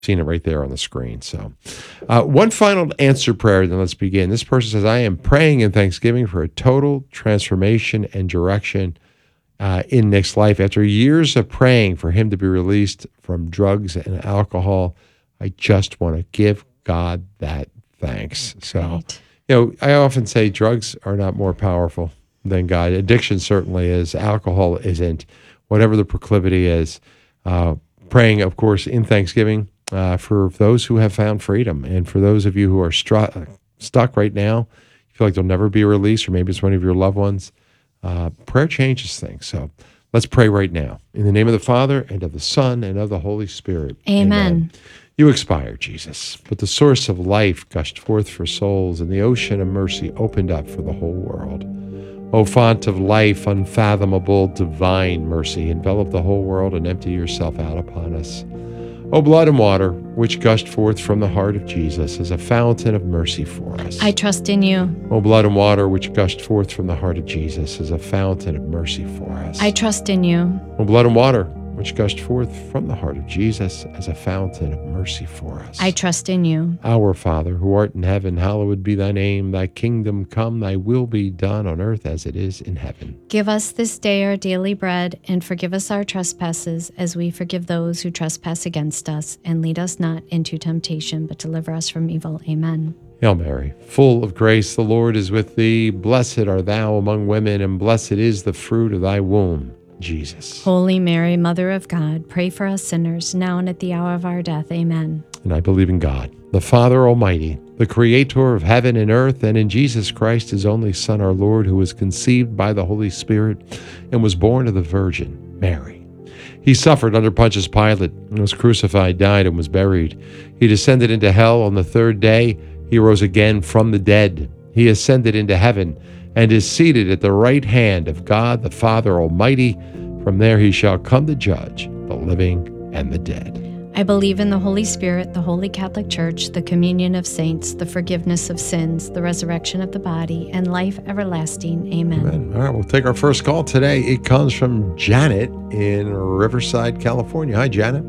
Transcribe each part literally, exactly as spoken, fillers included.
Seen it right there on the screen. So uh, one final answer prayer, then let's begin. This person says, I am praying in thanksgiving for a total transformation and direction uh, in Nick's life. After years of praying for him to be released from drugs and alcohol, I just want to give God that thanks. So, Right. you know, I often say drugs are not more powerful than God. Addiction certainly is. Alcohol isn't. Whatever the proclivity is. Uh, praying, of course, in thanksgiving uh, for those who have found freedom. And for those of you who are stru- stuck right now, you feel like they'll never be released, or maybe it's one of your loved ones, uh, prayer changes things. So let's pray right now. In the name of the Father, and of the Son, and of the Holy Spirit. Amen. You expired, Jesus, but the source of life gushed forth for souls, and the ocean of mercy opened up for the whole world. O font of life, unfathomable, divine mercy, envelop the whole world and empty yourself out upon us. O blood and water, which gushed forth from the heart of Jesus as a fountain of mercy for us. I trust in you. O blood and water, which gushed forth from the heart of Jesus as a fountain of mercy for us. I trust in you. O blood and water, which gushed forth from the heart of Jesus as a fountain of mercy for us. I trust in you. Our Father, who art in heaven, hallowed be thy name. Thy kingdom come, thy will be done on earth as it is in heaven. Give us this day our daily bread, and forgive us our trespasses, as we forgive those who trespass against us. And lead us not into temptation, but deliver us from evil. Amen. Hail Mary, full of grace, the Lord is with thee. Blessed art thou among women, and blessed is the fruit of thy womb, Jesus. Holy Mary, Mother of God, pray for us sinners, now and at the hour of our death. Amen. And I believe in God, the Father Almighty, the Creator of heaven and earth, and in Jesus Christ, his only Son, our Lord, who was conceived by the Holy Spirit and was born of the Virgin Mary. He suffered under Pontius Pilate and was crucified, died, and was buried. He descended into hell. On the third day, he rose again from the dead. He ascended into heaven and is seated at the right hand of God, the Father Almighty. From there he shall come to judge the living and the dead. I believe in the Holy Spirit, the Holy Catholic Church, the communion of saints, the forgiveness of sins, the resurrection of the body, and life everlasting. Amen. Amen. All right, we'll take our first call today. It comes from Janet in Riverside, California. Hi, Janet.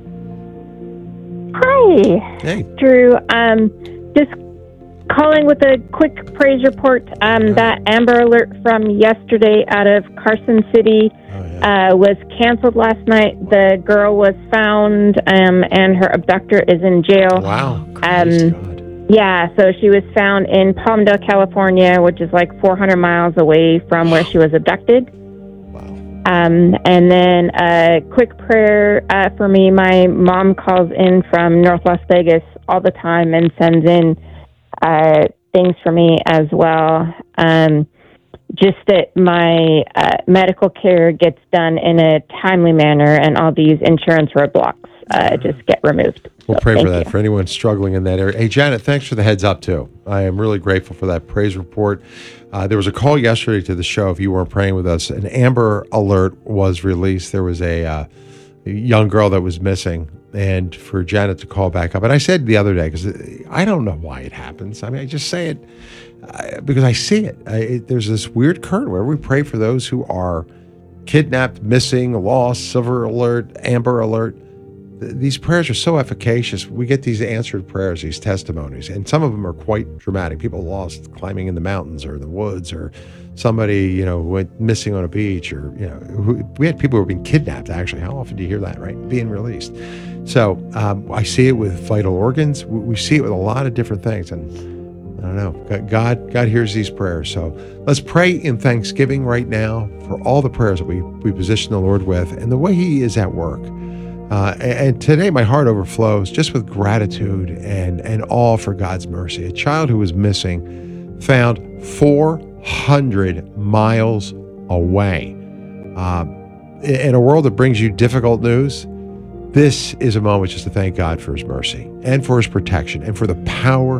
Hi, Hey. Drew. Um, just calling with a quick praise report. Um, that Amber Alert from yesterday out of Carson City Oh, yeah. uh, was canceled last night. The girl was found, um, and her abductor is in jail. Wow. Um, Praise God. Yeah, so she was found in Palmdale, California, which is like four hundred miles away from where she was abducted. Wow. Um, and then a quick prayer uh, for me. My mom calls in from North Las Vegas all the time and sends in uh, things for me as well. Um, just that my uh, medical care gets done in a timely manner and all these insurance roadblocks uh, just get removed. We'll So, pray for thank that you. for anyone struggling in that area. Hey, Janet, thanks for the heads up, too. I am really grateful for that praise report. Uh, there was a call yesterday to the show, if you weren't praying with us. An Amber Alert was released. There was a uh, young girl that was missing, and for Janet to call back up. And I said the other day, because I don't know why it happens. I mean, I just say it uh, because I see it. I, it. There's this weird current where we pray for those who are kidnapped, missing, lost, Silver Alert, Amber Alert. These prayers are so efficacious. We get these answered prayers, these testimonies, and some of them are quite dramatic. People lost climbing in the mountains or the woods, or somebody, you know, went missing on a beach, or, you know, who, we had people who were being kidnapped, actually. How often do you hear that, right? Being released. So um, I see it with vital organs. We, we see it with a lot of different things. And I don't know, God, God hears these prayers. So let's pray in thanksgiving right now for all the prayers that we, we position the Lord with and the way he is at work. Uh, and today my heart overflows just with gratitude and, and awe for God's mercy. A child who was missing, found four hundred miles away. Uh, in a world that brings you difficult news, this is a moment just to thank God for his mercy and for his protection and for the power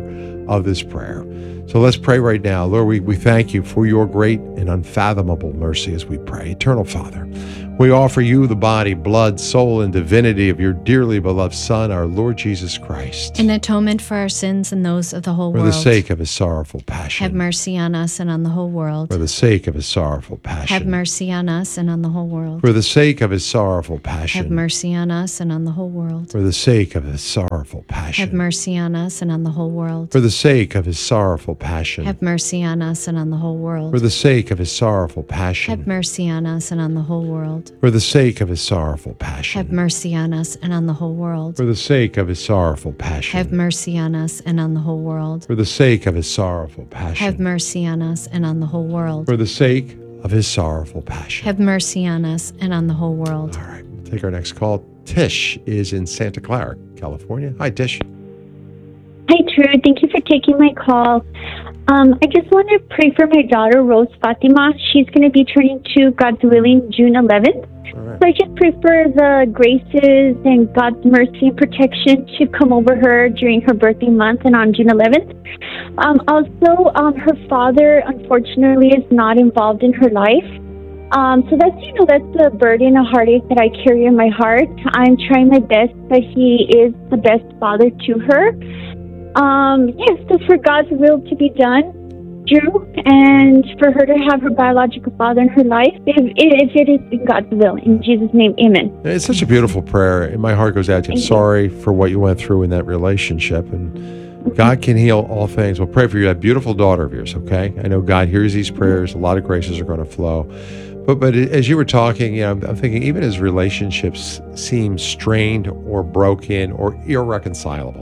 of this prayer. So let's pray right now. Lord, we, we thank you for your great and unfathomable mercy as we pray. Eternal Father, we offer you the body, blood, soul, and divinity of your dearly beloved Son, our Lord Jesus Christ. In atonement for our sins and those of the whole For world. the sake of his sorrowful passion. Have mercy on us and on the whole world. For the sake of his sorrowful passion. Have mercy on us and on the whole world. For the sake of his sorrowful passion. Have mercy on us and on the whole world. For the sake of his sorrowful passion. Have mercy on us and on the whole world. For the sake of his sorrowful passion. Have mercy on us and on the whole world. For the sake of his sorrowful passion. Have mercy on us and on the whole world. For the sake of his sorrowful passion. Have mercy on us and on the whole world. For the sake of his sorrowful passion. Have mercy on us and on the whole world. For the sake of his sorrowful passion. Have mercy on us and on the whole world. For the sake of his sorrowful passion. Have mercy on us and on the whole world. All right, we'll take our next call. Tish is in Santa Clara, California. Hi, Tish. Hi, Drew. Thank you for taking my call. Um, I just want to pray for my daughter, Rose Fatima. She's going to be turning two, God's willing, June eleventh. All right. So I just pray for the graces and God's mercy and protection to come over her during her birthday month and on June eleventh. Um, also, um, her father, unfortunately, is not involved in her life. Um, so that's, you know, that's a burden, a heartache that I carry in my heart. I'm trying my best, but he is the best father to her. Um, yes, so for God's will to be done, Drew, and for her to have her biological father in her life, if, if it is in God's will. In Jesus' name, amen. It's such a beautiful prayer, and my heart goes out to you. I'm sorry for what you went through in that relationship, and God can heal all things. We'll pray for you, that beautiful daughter of yours, okay? I know God hears these prayers. A lot of graces are going to flow. But but as you were talking, you know, I'm thinking even as relationships seem strained or broken or irreconcilable,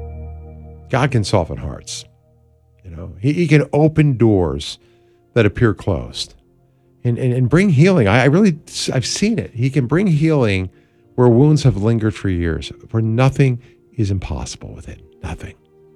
God can soften hearts. You know, he, he can open doors that appear closed and, and, and bring healing. I, I really, I've seen it. He can bring healing where wounds have lingered for years, where nothing is impossible with it. Nothing.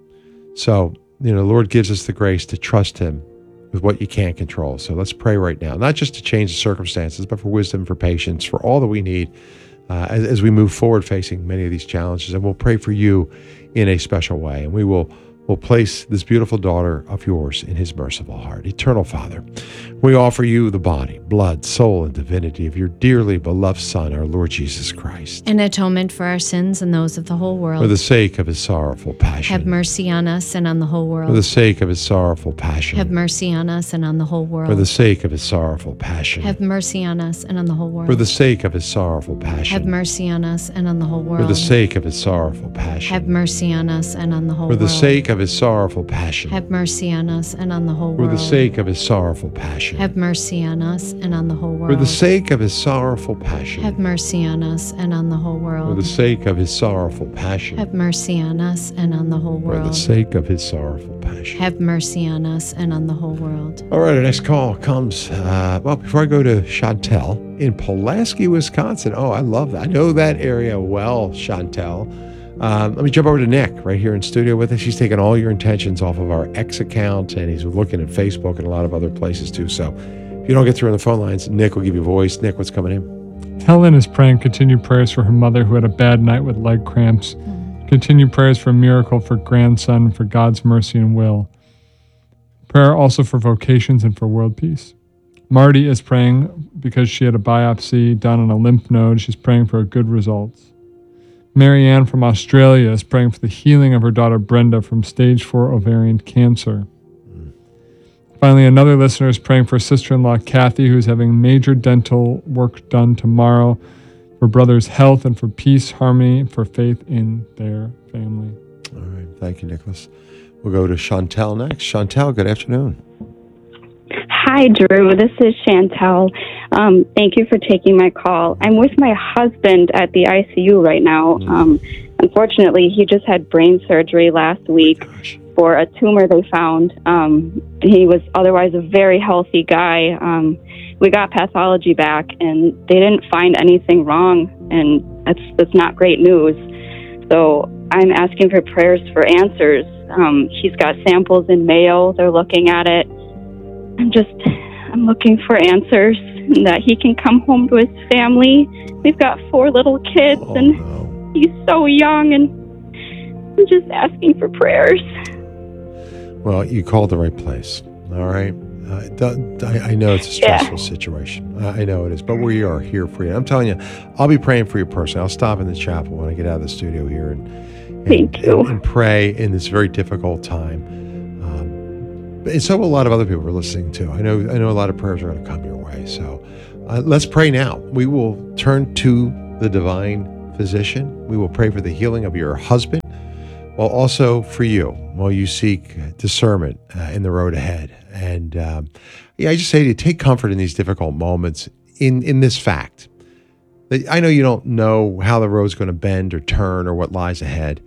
So, you know, the Lord gives us the grace to trust him with what you can't control. So let's pray right now, not just to change the circumstances, but for wisdom, for patience, for all that we need uh, as, as we move forward facing many of these challenges. And we'll pray for you in a special way. And we will will place this beautiful daughter of yours in his merciful heart. Eternal Father, we offer you the body, blood, soul, and divinity of your dearly beloved Son, our Lord Jesus Christ. In atonement for our sins and those of the whole world. For the sake of his sorrowful passion. Have mercy on us and on the whole world. For the sake of his sorrowful passion. Have mercy on us and on the whole world. For the sake of his sorrowful passion. Have mercy on us and on the whole world. For the sake of his sorrowful passion. Have mercy on us and on the whole world. For the sake of his sorrowful passion. Have mercy on us and on the whole For world. the sake of his sorrowful passion. Have mercy on us and on the whole For world. the sake of his sorrowful passion. Have mercy on us and on the whole world. For the sake of his sorrowful passion. Have mercy on us and on the whole For world. the sake of his sorrowful passion. Have mercy on us and on the whole For the world. sake of his sorrowful passion. Have mercy on us and on the whole world. All right, our next call comes, uh, well, before I go to Chantel in Pulaski, Wisconsin. Oh, I love that. I know that area well, Chantel. Um, let me jump over to Nick right here in studio with us. He's taking all your intentions off of our X account, and he's looking at Facebook and a lot of other places too. So if you don't get through on the phone lines, Nick will give you a voice. Nick, what's coming in? Helen is praying continued prayers for her mother who had a bad night with leg cramps. Continued prayers for a miracle for grandson, for God's mercy and will. Prayer also for vocations and for world peace. Marty is praying because she had a biopsy done on a lymph node. She's praying for good results. Marianne from Australia is praying for the healing of her daughter Brenda from stage four ovarian cancer. Mm. Finally, another listener is praying for sister-in-law Kathy, who's having major dental work done tomorrow, for brother's health and for peace, harmony, and for faith in their family. All right. Thank you, Nicholas. We'll go to Chantel next. Chantel, good afternoon. Hi, Drew. This is Chantel. Um, thank you for taking my call. I'm with my husband at the I C U right now. Um, unfortunately, he just had brain surgery last week for a tumor they found. Um, he was otherwise a very healthy guy. Um, we got pathology back, and they didn't find anything wrong, and that's that's not great news. So I'm asking for prayers for answers. Um, he's got samples in Mayo. They're looking at it. I'm just, I'm looking for answers and that he can come home to his family. We've got four little kids, Oh, and no. he's so young, and I'm just asking for prayers. Well, you called the right place. All right. Uh, it do- I, I know it's a stressful Yeah. situation. I I know it is, but we are here for you. I'm telling you, I'll be praying for you personally. I'll stop in the chapel when I get out of the studio here and and, Thank you. and, and pray in this very difficult time. Um, and so will a lot of other people are listening too. I know. I know a lot of prayers are going to come your way. So uh, let's pray now. We will turn to the divine physician. We will pray for the healing of your husband, while also for you, while you seek discernment uh, in the road ahead. And um, yeah, I just say to you, take comfort in these difficult moments in, in this fact. that I know you don't know how the road's going to bend or turn or what lies ahead,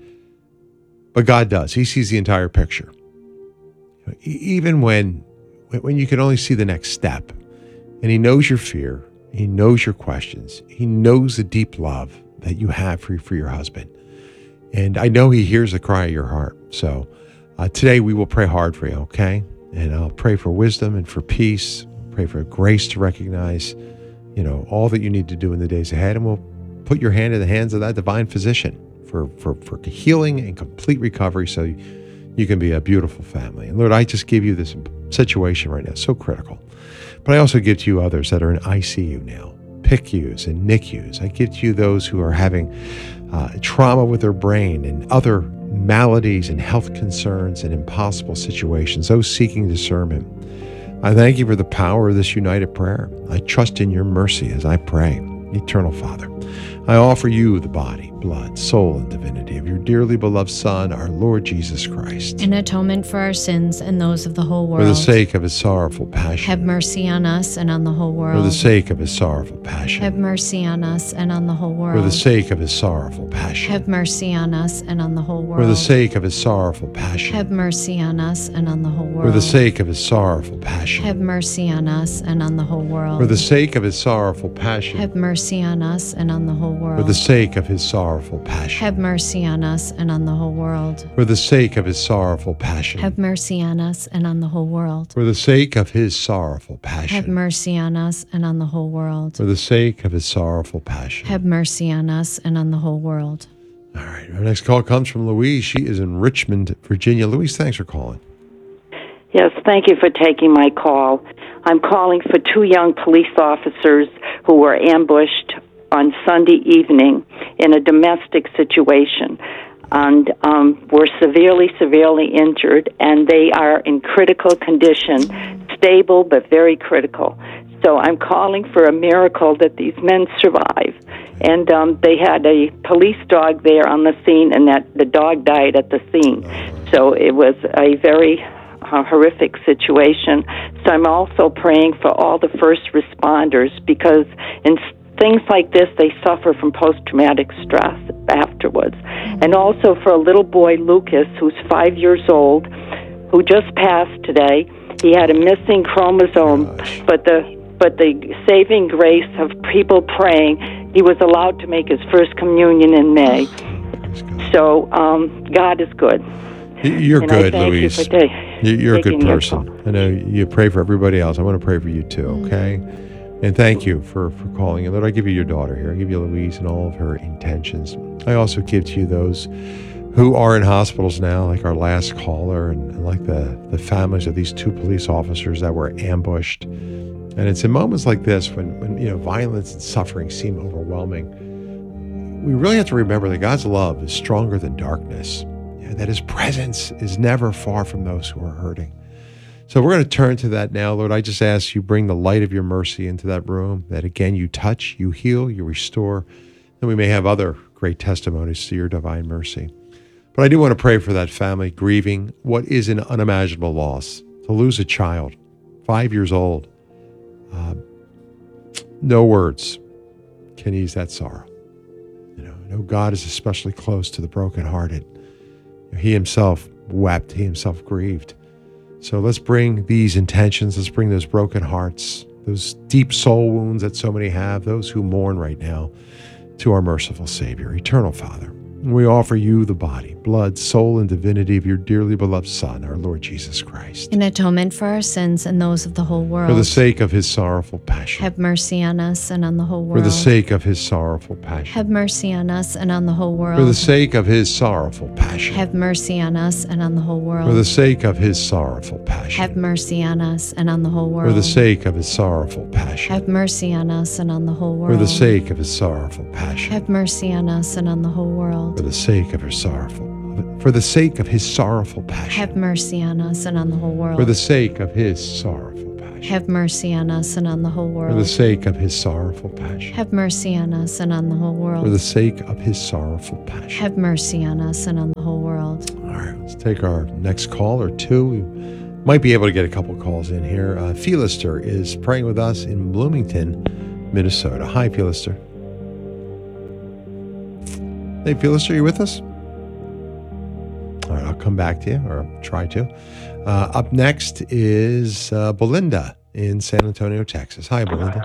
but God does. He sees the entire picture. E- Even when, when you can only see the next step, and He knows your fear, He knows your questions, He knows the deep love that you have for, for your husband. And I know He hears the cry of your heart. So uh, today we will pray hard for you, okay? And I'll pray for wisdom and for peace. Pray for grace to recognize, you know, all that you need to do in the days ahead. And we'll put your hand in the hands of that divine physician for, for, for healing and complete recovery so you, you can be a beautiful family. And Lord, I just give you this situation right now, so critical. But I also give to you others that are in I C U now, P I C Us and N I C Us. I give to you those who are having uh, trauma with their brain and other maladies and health concerns and impossible situations, those seeking discernment. I thank you for the power of this united prayer. I trust in your mercy as I pray. Eternal Father, I offer you the body, blood, soul, and divinity of your dearly beloved Son, our Lord Jesus Christ. In atonement for our sins and those of the whole world. For the sake of his sorrowful passion. Have mercy on us and on the whole world. For the sake of his sorrowful passion. Have mercy on us and on the whole world. For the sake of his sorrowful passion. Have mercy on us and on the whole world. For the sake of his sorrowful passion. Have mercy on us and on the whole world. For the sake of his sorrowful passion. Have mercy on us and on the whole world. For the sake of his sorrowful passion. Have mercy on us and on the whole world. For the sake of his sorrowful passion. Have mercy on us and on the whole world. For the sake of his sorrowful passion. Have mercy on us and on the whole world. For the sake of his sorrowful passion. Have mercy on us and on the whole world. For the sake of his sorrowful passion. Have mercy on us and on the whole world. All right. Our next call comes from Louise. She is in Richmond, Virginia. Louise, thanks for calling. Yes, thank you for taking my call. I'm calling for two young police officers who were ambushed on Sunday evening in a domestic situation and um, were severely, severely injured, and they are in critical condition, stable but very critical. So I'm calling for a miracle that these men survive. And um, they had a police dog there on the scene, and that the dog died at the scene. So it was a very uh, horrific situation. So I'm also praying for all the first responders, because in things like this, they suffer from post-traumatic stress afterwards. And also for a little boy, Lucas, who's five years old, who just passed today. He had a missing chromosome, but the but the saving grace of people praying, he was allowed to make his first communion in May. So um, God is good. You're And I good, thank Louise. You for ta- You- You're a good taking your person. call. I know you pray for everybody else. I want to pray for you too, okay? And thank you for, for calling. And Lord, I give you your daughter here. I give you Louise and all of her intentions. I also give to you those who are in hospitals now, like our last caller, and, and like the, the families of these two police officers that were ambushed. And it's in moments like this when, when you know violence and suffering seem overwhelming, we really have to remember that God's love is stronger than darkness, and that his presence is never far from those who are hurting. So we're going to turn to that now, Lord. I just ask you bring the light of your mercy into that room, that again you touch, you heal, you restore, and we may have other great testimonies to your divine mercy. But I do want to pray for that family grieving what is an unimaginable loss, to lose a child, five years old. Uh, no words can ease that sorrow. You know, no, God is especially close to the brokenhearted. He himself wept. He himself grieved. So let's bring these intentions. Let's bring those broken hearts, those deep soul wounds that so many have, those who mourn right now, to our merciful Savior, eternal Father. We offer you the body, blood, soul, and divinity of your dearly beloved Son, our Lord Jesus Christ. In atonement for our sins and those of the whole world. For the sake of his sorrowful passion. Have mercy on us and on the whole world. For the sake of his sorrowful passion. Have mercy on us and on the whole world. For the sake of his sorrowful passion. Have mercy on us and on the whole world. For the sake of his sorrowful passion. Have mercy on us and on the whole world. For the sake of his sorrowful passion. Have mercy on us and on the whole world. For the sake of his sorrowful passion. Have mercy on us and on the whole world. For the sake of her sorrowful, for the sake of his sorrowful passion. Have mercy on us and on the whole world. For the sake of his sorrowful passion. Have mercy on us and on the whole world. For the sake of his sorrowful passion. Have mercy on us and on the whole world. For the sake of his sorrowful passion. Have mercy on us and on the whole world. All right, let's take our next call or two. We might be able to get a couple calls in here. Uh, Philister is praying with us in Bloomington, Minnesota. Hi, Philister. Hey, Philister, are you with us? All right, I'll come back to you, or try to. Uh, up next is uh, Belinda in San Antonio, Texas. Hi, Belinda.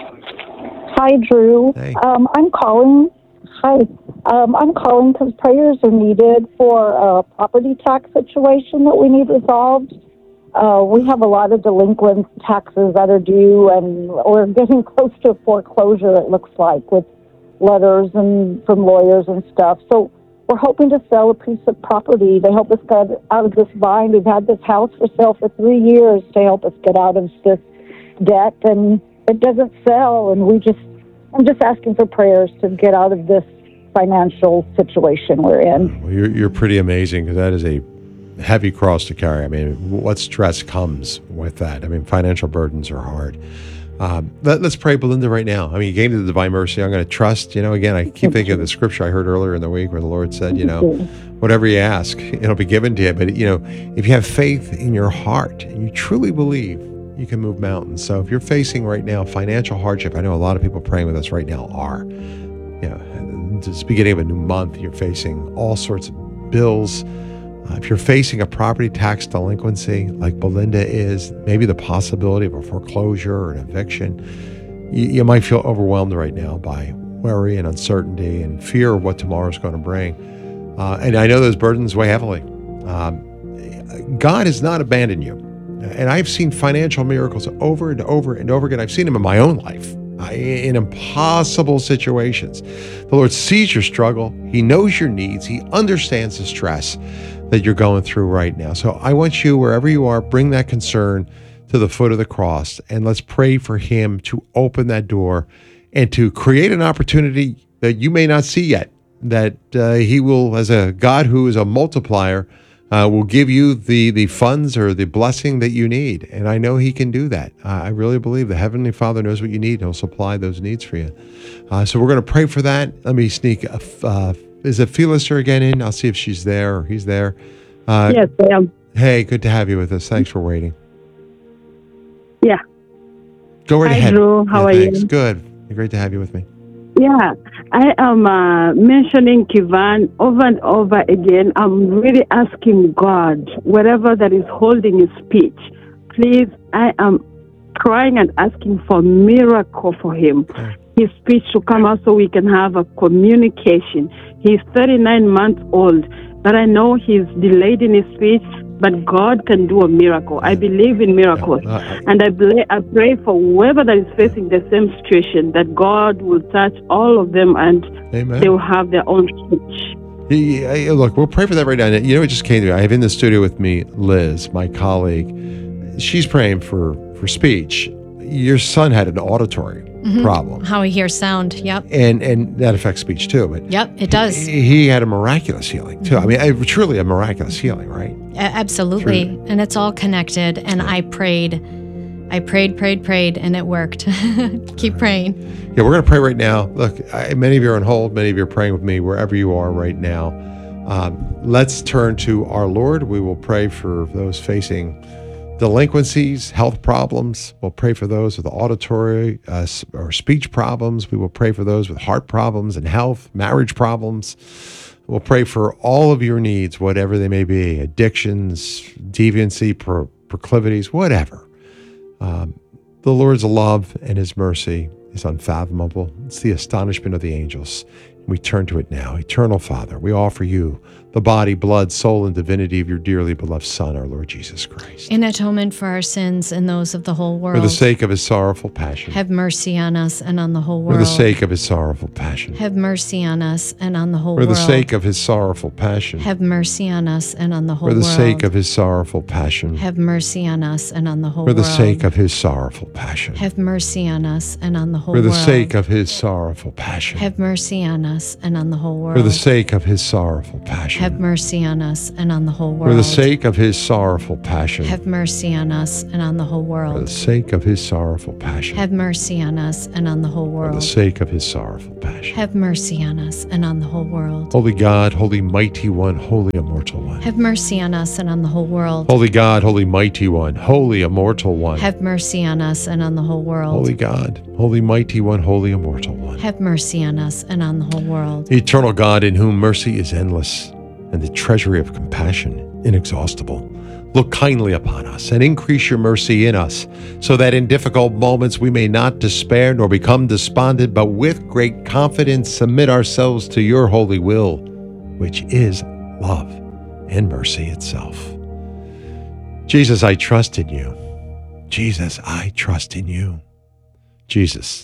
Hi, Drew. Hey. Um, I'm calling. Hi. Um, I'm calling because prayers are needed for a property tax situation that we need resolved. Uh, we have a lot of delinquent taxes that are due, and we're getting close to foreclosure, it looks like, with letters and from lawyers and stuff. So we're hoping to sell a piece of property to help us get out of this bind. We've had this house for sale for three years to help us get out of this debt, and it doesn't sell. And we just, I'm just asking for prayers to get out of this financial situation we're in. Well, you're, you're pretty amazing, because that is a heavy cross to carry. I mean, what stress comes with that? I mean, financial burdens are hard. Um, let, let's pray, Belinda, right now. I mean, you gave me the divine mercy. I'm going to trust. You know, again, I keep thinking of the scripture I heard earlier in the week where the Lord said, you know, whatever you ask, it'll be given to you. But, you know, if you have faith in your heart and you truly believe, you can move mountains. So if you're facing right now financial hardship, I know a lot of people praying with us right now are. You know, it's the beginning of a new month. You're facing all sorts of bills. Uh, if you're facing a property tax delinquency like Belinda is, maybe the possibility of a foreclosure or an eviction, you, you might feel overwhelmed right now by worry and uncertainty and fear of what tomorrow is going to bring. Uh, and I know those burdens weigh heavily. Um, God has not abandoned you. And I've seen financial miracles over and over and over again. I've seen them in my own life. In impossible situations. The Lord sees your struggle. He knows your needs. He understands the stress that you're going through right now. So I want you, wherever you are, bring that concern to the foot of the cross, and let's pray for him to open that door and to create an opportunity that you may not see yet, that uh, he will, as a God who is a multiplier, Uh, will give you the the funds or the blessing that you need. And I know he can do that. Uh, I really believe the Heavenly Father knows what you need. He'll supply those needs for you. Uh, so we're going to pray for that. Let me sneak, a, uh, is it Philister again in? I'll see if she's there or he's there. Uh, yes, I am. Hey, good to have you with us. Thanks for waiting. Yeah. Go right Hi, ahead. Drew. How yeah, are thanks. you? Good. Great to have you with me. Yeah, I am uh, mentioning Kivan over and over again. I'm really asking God, whatever that is holding his speech, please, I am crying and asking for a miracle for him. Okay. His speech to come out so we can have a communication. He's thirty-nine months old, but I know he's delayed in his speech, but God can do a miracle. I believe in miracles. Yeah. Uh, and I, believe, I pray for whoever that is facing the same situation, that God will touch all of them and Amen. they will have their own speech. Yeah, yeah, look, we'll pray for that right now. You know, it just came to me. I have in the studio with me Liz, my colleague. She's praying for, for speech. Your son had an auditory Mm-hmm. problem. How he hears sound. Yep. And and that affects speech too. But Yep, it does. He, he had a miraculous healing too. Mm-hmm. I mean, I, truly a miraculous healing, right? A- absolutely. True. And it's all connected. And I prayed. I prayed, prayed, prayed, and it worked. Keep praying. Yeah, we're going to pray right now. Look, I, many of you are on hold. Many of you are praying with me wherever you are right now. Um, let's turn to our Lord. We will pray for those facing delinquencies, health problems. We'll pray for those with auditory uh, or speech problems. We will pray for those with heart problems and health, marriage problems. We'll pray for all of your needs, whatever they may be, addictions, deviancy, pro- proclivities, whatever. Um, the Lord's love and his mercy is unfathomable. It's the astonishment of the angels. We turn to it now. Eternal Father, we offer you the body, blood, soul, and divinity of your dearly beloved Son, our Lord Jesus Christ. In atonement for our sins and those of the whole world. For the sake of his sorrowful passion. Have mercy on us and on the whole world. For the sake of his sorrowful passion. Have mercy on us and on the whole For world. the sake of his sorrowful passion. Have mercy on us and on the whole For world. the sake of his sorrowful passion. Have mercy on us and on the whole For the world. sake of his sorrowful passion. Have mercy on us and on the whole For world. the sake of his sorrowful passion. Have mercy on us and on the whole world. For the sake of his sorrowful passion. Have mercy on us and on the whole world. For the sake of his sorrowful passion. Have mercy on us and on the whole world. For the sake of his sorrowful passion. Have mercy on us and on the whole For world. the sake of his sorrowful passion. Have mercy on us and on the whole world. Holy God, holy mighty one, holy immortal one. Have mercy on us and on the whole world. Holy God, holy mighty one, holy immortal one. Have mercy on us and on the whole world. Holy God, holy mighty one, holy immortal one. Have mercy on us and on the whole world. Eternal God, in whom mercy is endless and the treasury of compassion inexhaustible, look kindly upon us and increase your mercy in us, so that in difficult moments we may not despair nor become despondent, but with great confidence submit ourselves to your holy will, which is love and mercy itself. Jesus, I trust in you. Jesus, I trust in you. Jesus,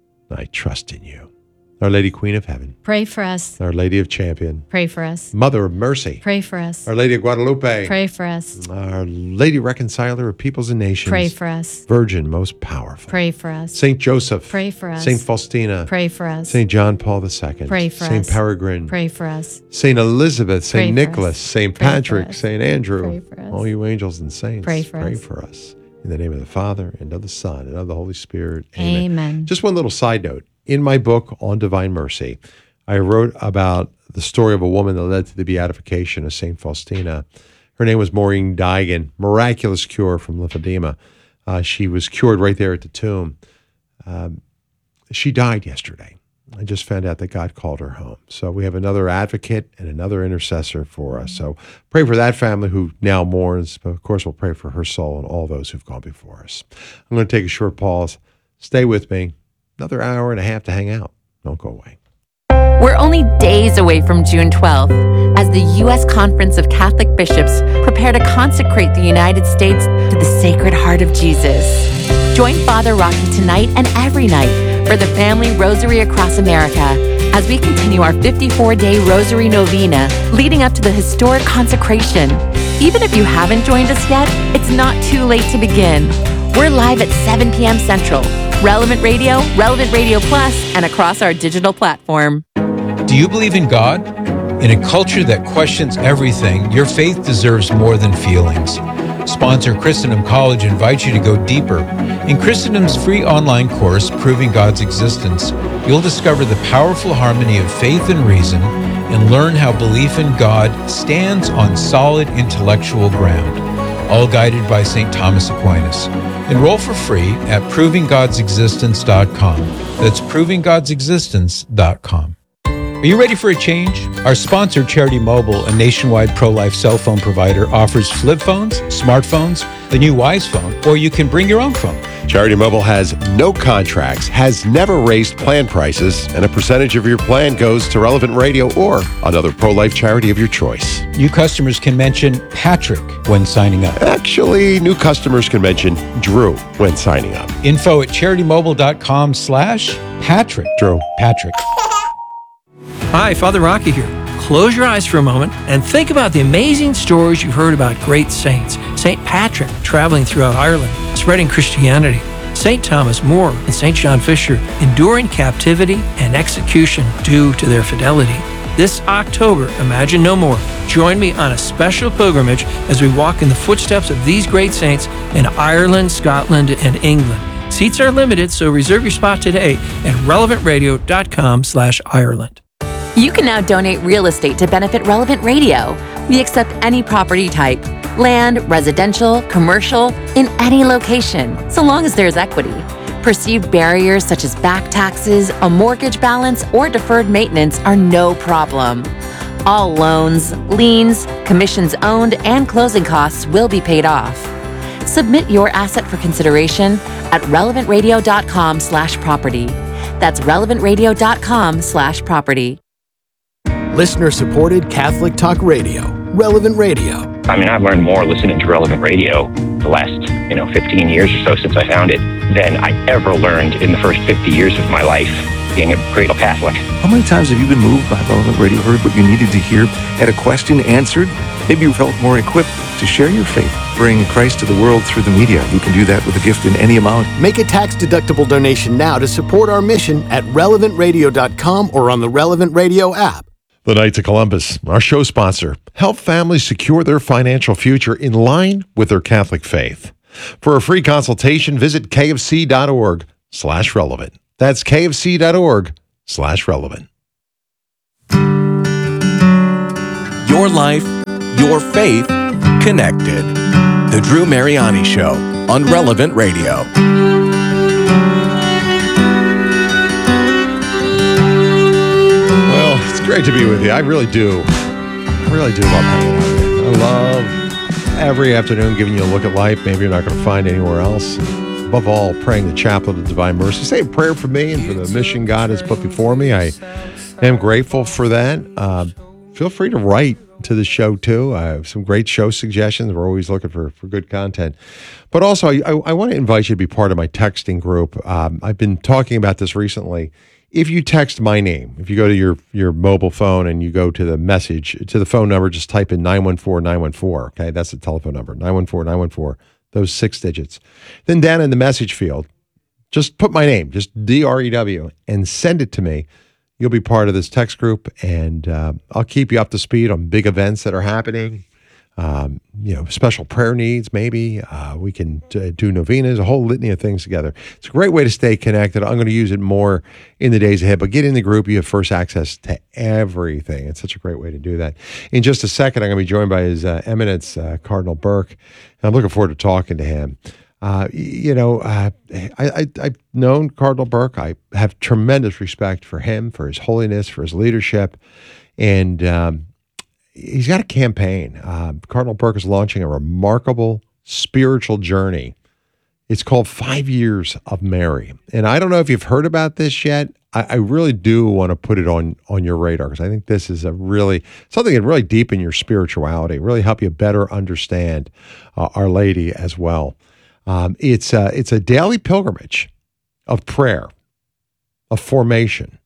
I trust in you. Our Lady Queen of Heaven, Pray for us. Our Lady of Champion, Pray for us. Mother of Mercy, Pray for us. Our Lady of Guadalupe, Pray for us. Our Lady Reconciler of Peoples and Nations, Pray for us. Virgin most powerful, Pray for us. Saint Joseph, Pray for us. Saint Faustina, Pray for us. Saint John Paul the Second, Pray for Saint us. Peregrine, Pray for us. Saint Elizabeth, Pray Saint for Nicholas, us. Saint Pray for Patrick, us. Saint Andrew, Pray for us. all you angels and saints, Pray for pray us. for us. In the name of the Father, and of the Son, and of the Holy Spirit. Amen. Amen. Just one little side note. In my book on Divine Mercy, I wrote about the story of a woman that led to the beatification of Saint Faustina. Her name was Maureen Digan. Miraculous cure from lymphedema. Uh, she was cured right there at the tomb. Um, she died yesterday. I just found out that God called her home. So we have another advocate and another intercessor for us. So pray for that family who now mourns. But of course, we'll pray for her soul and all those who've gone before us. I'm going to take a short pause. Stay with me. Another hour and a half to hang out. Don't go away. We're only days away from June twelfth as the U S Conference of Catholic Bishops prepare to consecrate the United States to the Sacred Heart of Jesus. Join Father Rocky tonight and every night for the Family Rosary Across America as we continue our fifty-four day Rosary Novena leading up to the historic consecration. Even if you haven't joined us yet, it's not too late to begin. We're live at seven p.m. Central, Relevant Radio, Relevant Radio Plus, and across our digital platform. Do you believe in God? In a culture that questions everything, your faith deserves more than feelings. Sponsor Christendom College invites you to go deeper. In Christendom's free online course, Proving God's Existence, you'll discover the powerful harmony of faith and reason and learn how belief in God stands on solid intellectual ground, all guided by Saint Thomas Aquinas. Enroll for free at proving gods existence dot com. That's proving gods existence dot com. Are you ready for a change? Our sponsor, Charity Mobile, a nationwide pro-life cell phone provider, offers flip phones, smartphones, the new Wise phone, or you can bring your own phone. Charity Mobile has no contracts, has never raised plan prices, and a percentage of your plan goes to Relevant Radio or another pro-life charity of your choice. New customers can mention Patrick when signing up. Actually, new customers can mention Drew when signing up. Info at charitymobile.com slash Patrick. Drew. Patrick. Hi, Father Rocky here. Close your eyes for a moment and think about the amazing stories you've heard about great saints. Saint Patrick traveling throughout Ireland, spreading Christianity. Saint Thomas More and Saint John Fisher enduring captivity and execution due to their fidelity. This October, Imagine No More. Join me on a special pilgrimage as we walk in the footsteps of these great saints in Ireland, Scotland, and England. Seats are limited, so reserve your spot today at relevantradio.com slash Ireland. You can now donate real estate to benefit Relevant Radio. We accept any property type, land, residential, commercial, in any location, so long as there's equity. Perceived barriers such as back taxes, a mortgage balance, or deferred maintenance are no problem. All loans, liens, commissions owned, and closing costs will be paid off. Submit your asset for consideration at relevantradio.com slash property. That's relevantradio.com slash property. Listener-supported Catholic Talk Radio, Relevant Radio. I mean, I've learned more listening to Relevant Radio the last, you know, fifteen years or so since I found it than I ever learned in the first fifty years of my life being a cradle Catholic. How many times have you been moved by Relevant Radio, heard what you needed to hear, had a question answered? Maybe you felt more equipped to share your faith, bring Christ to the world through the media. You can do that with a gift in any amount. Make a tax-deductible donation now to support our mission at relevant radio dot com or on the Relevant Radio app. The Knights of Columbus, our show sponsor, help families secure their financial future in line with their Catholic faith. For a free consultation, visit kfc.org slash relevant. That's kfc.org slash relevant. Your life, your faith, connected. The Drew Mariani Show on Relevant Radio. Well, it's great to be with you. I really do. I really do love hanging out with you. I love every afternoon giving you a look at life maybe you're not going to find anywhere else. Above all, praying the chaplet of divine mercy. Say a prayer for me and for the mission God has put before me. I am grateful for that. Uh, feel free to write to the show too. I have some great show suggestions. We're always looking for, for good content. But also, I, I, I want to invite you to be part of my texting group. Um, I've been talking about this recently. If you text my name, if you go to your, your mobile phone and you go to the message, to the phone number, just type in nine one four nine one four. Okay, that's the telephone number, nine one four nine one four. Those six digits. Then down in the message field, just put my name, just D R E W, and send it to me. You'll be part of this text group, and uh, I'll keep you up to speed on big events that are happening. Um, you know, special prayer needs, maybe. Uh, we can uh, do novenas, a whole litany of things together. It's a great way to stay connected. I'm going to use it more in the days ahead, but get in the group. You have first access to everything. It's such a great way to do that. In just a second, I'm going to be joined by His uh, Eminence, uh, Cardinal Burke, and I'm looking forward to talking to him. Uh, you know, uh, I, I, I've known Cardinal Burke. I have tremendous respect for him, for his holiness, for his leadership, and um, he's got a campaign. Uh, Cardinal Burke is launching a remarkable spiritual journey. It's called Five Years of Mary. And I don't know if you've heard about this yet. I, I really do want to put it on, on your radar because I think this is a really, something that really deepen your spirituality, really help you better understand uh, Our Lady as well. Um, it's, a, it's a daily pilgrimage of prayer, of formation,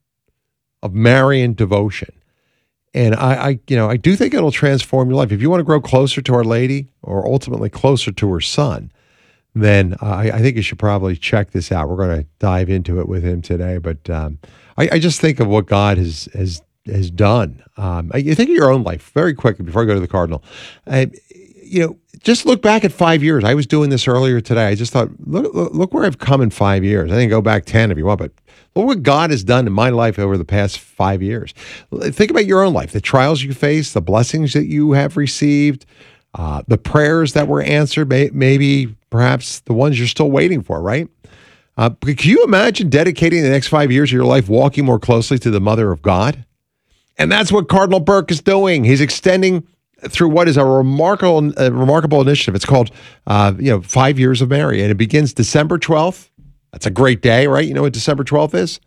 of Marian devotion. And I, I, you know, I do think it'll transform your life. If you want to grow closer to Our Lady or ultimately closer to her son, then uh, I, I think you should probably check this out. We're going to dive into it with him today. But um, I, I just think of what God has has has done. Um, I, you think of your own life very quickly before I go to the Cardinal. I, you know, just look back at five years. I was doing this earlier today. I just thought, look, look, look where I've come in five years. I think go back ten if you want, but look what God has done in my life over the past five years. Think about your own life, the trials you face, the blessings that you have received, uh, the prayers that were answered, may, maybe perhaps the ones you're still waiting for, right? Uh, can you imagine dedicating the next five years of your life walking more closely to the Mother of God? And that's what Cardinal Burke is doing. He's extending through what is a remarkable, a remarkable initiative. It's called, uh, you know, Five Years of Mary, and it begins December twelfth. That's a great day, right? You know what December twelfth is?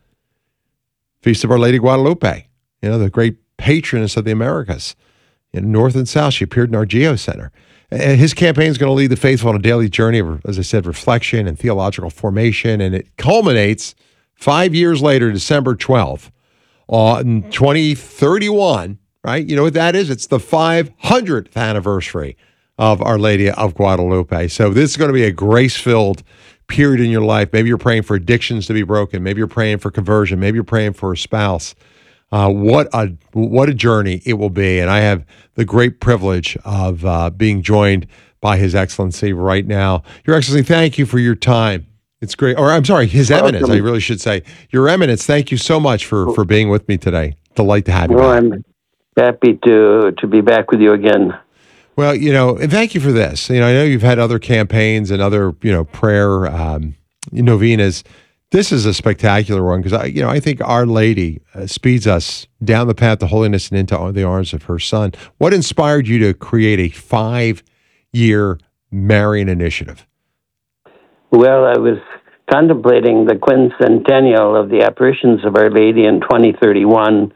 Feast of Our Lady Guadalupe, you know, the great patroness of the Americas. In North and South, she appeared in our Geo Center. And his campaign is going to lead the faithful on a daily journey of, as I said, reflection and theological formation, and it culminates five years later, December twelfth, on twenty thirty-one, right? You know what that is? It's the five hundredth anniversary of Our Lady of Guadalupe. So this is going to be a grace-filled period in your life. Maybe you're praying for addictions to be broken. Maybe you're praying for conversion. Maybe you're praying for a spouse. Uh, what a what a journey it will be. And I have the great privilege of uh, being joined by His Excellency right now. Your Excellency, thank you for your time. It's great. Or I'm sorry, His Eminence, I really should say. Your Eminence, thank you so much for, for being with me today. Delight to have you well, back. I'm happy to to be back with you again. Well, you know, and thank you for this. You know, I know you've had other campaigns and other, you know, prayer um, novenas. This is a spectacular one because, I, you know, I think Our Lady uh, speeds us down the path to holiness and into the arms of her Son. What inspired you to create a five-year Marian initiative? Well, I was contemplating the quincentennial of the apparitions of Our Lady in twenty thirty-one,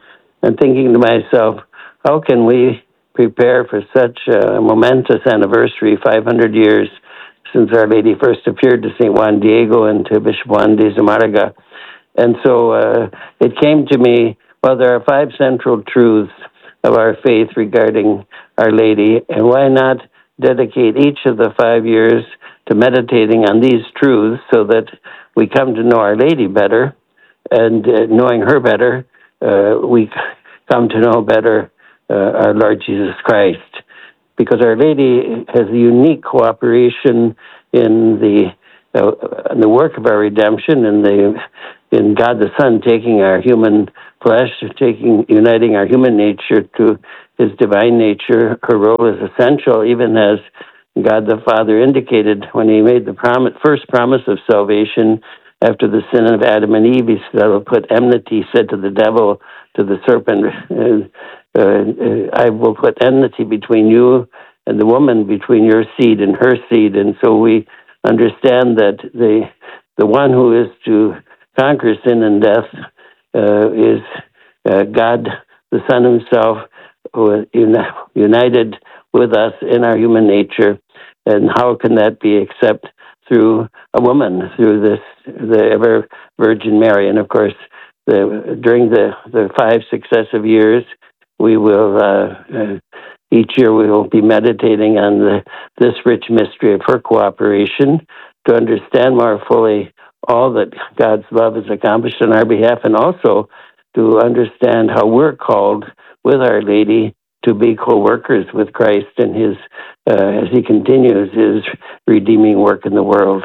and thinking to myself, how can we prepare for such a momentous anniversary, five hundred years since Our Lady first appeared to Saint Juan Diego and to Bishop Juan de Zumárraga. And so uh, it came to me, well, there are five central truths of our faith regarding Our Lady, and why not dedicate each of the five years to meditating on these truths so that we come to know Our Lady better, and uh, knowing her better, uh, we come to know better uh, our Lord Jesus Christ. Because Our Lady has a unique cooperation in the uh, in the work of our redemption, in the in God the Son taking our human flesh, taking uniting our human nature to His divine nature. Her role is essential, even as God the Father indicated when He made the promise, first promise of salvation after the sin of Adam and Eve. He said, "I will put enmity," said to the devil, to the serpent, uh, uh, "I will put enmity between you and the woman, between your seed and her seed." And so we understand that the the one who is to conquer sin and death uh, is uh, God the Son Himself, who is uni- united with us in our human nature. And how can that be except through a woman, through this the ever Virgin Mary? And of course, the, during the, the five successive years, we will uh, uh, each year we will be meditating on the, this rich mystery of her cooperation to understand more fully all that God's love has accomplished on our behalf, and also to understand how we're called with Our Lady to be co-workers with Christ in His, uh, as He continues His redeeming work in the world.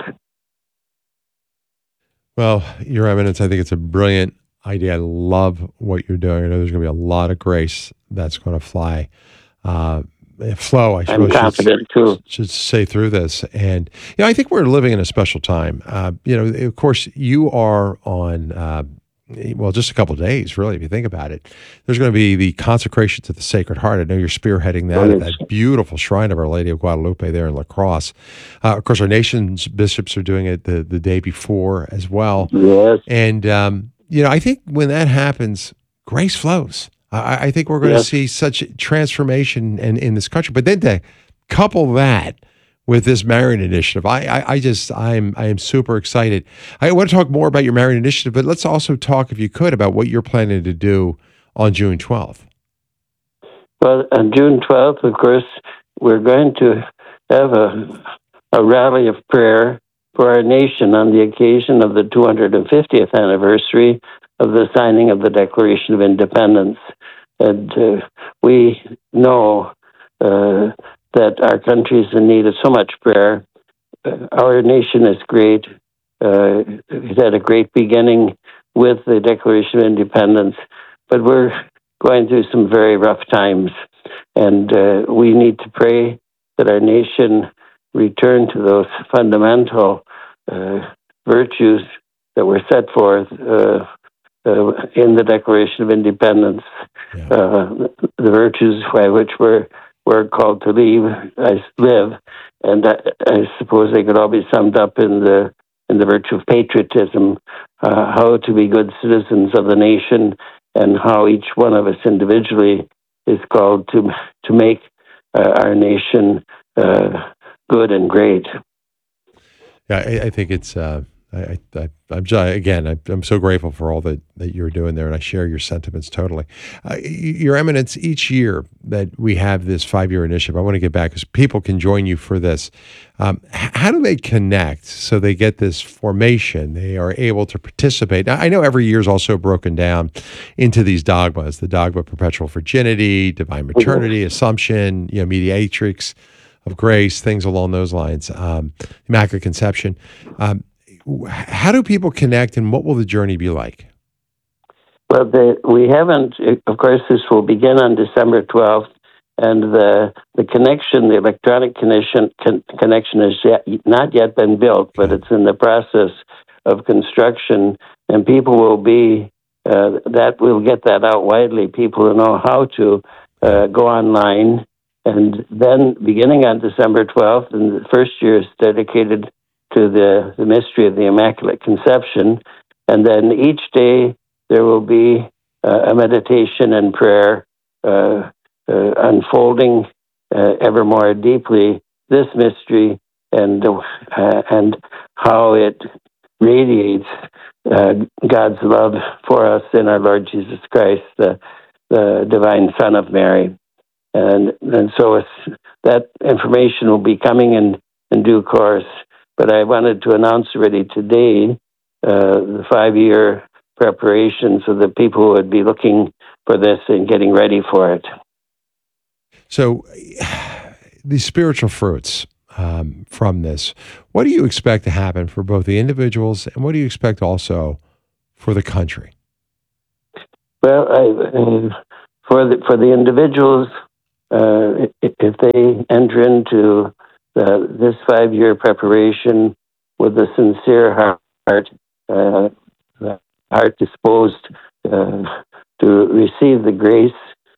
Well, Your Eminence, I think it's a brilliant idea. I love what you're doing. I know there's going to be a lot of grace that's going to fly. Uh, flow, I I'm suppose, confident should, too. should say through this. And, you know, I think we're living in a special time. Uh, you know, of course, you are on, uh, well, just a couple of days, really, if you think about it. There's going to be the consecration to the Sacred Heart. I know you're spearheading that Oh, at yes. that beautiful shrine of Our Lady of Guadalupe there in La Crosse. Uh, of course, our nation's bishops are doing it the, the day before as well. Yes. And, um, you know, I think when that happens, grace flows. I, I think we're going Yes. to see such transformation in, in this country. But then to couple that with this Marian Initiative, I, I, I just, I'm, I am super excited. I want to talk more about your Marian Initiative, but let's also talk, if you could, about what you're planning to do on June twelfth. Well, on June twelfth, of course, we're going to have a, a rally of prayer for our nation on the occasion of the two hundred fiftieth anniversary of the signing of the Declaration of Independence. And uh, we know uh, that our country is in need of so much prayer. Uh, our nation is great. Uh, it had a great beginning with the Declaration of Independence, but we're going through some very rough times. And uh, we need to pray that our nation return to those fundamental uh, virtues that were set forth uh, uh, in the Declaration of Independence, Yeah. uh, the virtues by which we're, we're called to live, I live. And I, I suppose they could all be summed up in the in the virtue of patriotism, uh, how to be good citizens of the nation, and how each one of us individually is called to to make uh, our nation uh, good and great. Yeah, I, I think it's, uh, I, I, I'm just, again, I, I'm so grateful for all that, that you're doing there, and I share your sentiments totally. Uh, Your Eminence, each year that we have this five-year initiative, I want to get back because people can join you for this. Um, h- how do they connect so they get this formation? They are able to participate. Now, I know every year is also broken down into these dogmas, the dogma of perpetual virginity, divine maternity, assumption, you know, mediatrix of grace, things along those lines, um, Immaculate Conception. Um, how do people connect, and what will the journey be like? Well, the, we haven't, of course, this will begin on December twelfth, and the the connection, the electronic connection, con, connection has yet, not yet been built, but it's in the process of construction, and people will be, uh, that will get that out widely. People will know how to uh, go online, and then beginning on December twelfth, and the first year is dedicated to the, the mystery of the Immaculate Conception, and then each day there will be uh, a meditation and prayer, uh, uh, unfolding uh, ever more deeply this mystery and uh, and how it radiates uh, God's love for us in our Lord Jesus Christ, the, the divine Son of Mary. And and so it's, that information will be coming in, in due course. But I wanted to announce already today uh, the five-year preparation so that people would be looking for this and getting ready for it. So these spiritual fruits um, from this, what do you expect to happen for both the individuals and what do you expect also for the country? Well, I, uh, for the for the individuals, uh, if they enter into uh, this five-year preparation with a sincere heart, uh, heart disposed uh, to receive the grace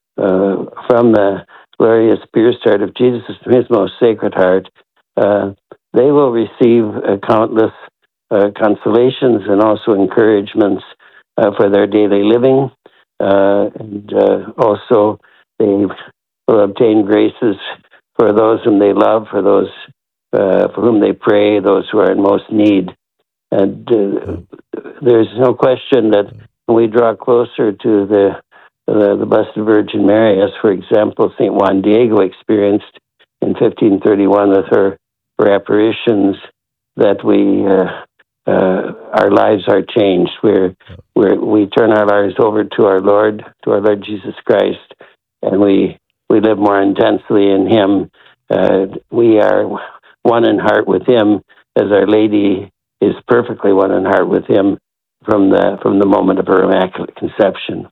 uh, from the glorious pure start of Jesus from his most sacred heart, uh, they will receive uh, countless uh, consolations and also encouragements uh, for their daily living. Uh, and uh, also they will obtain graces for those whom they love, for those uh, for whom they pray, those who are in most need. And uh, there's no question that when we draw closer to the, the the Blessed Virgin Mary, as for example Saint Juan Diego experienced in fifteen thirty-one with her, her apparitions, that we uh, uh, our lives are changed. We're, we're we turn our lives over to our Lord, to our Lord Jesus Christ, and we we live more intensely in Him. Uh, we are one in heart with Him, as Our Lady is perfectly one in heart with Him from the from the moment of her Immaculate Conception.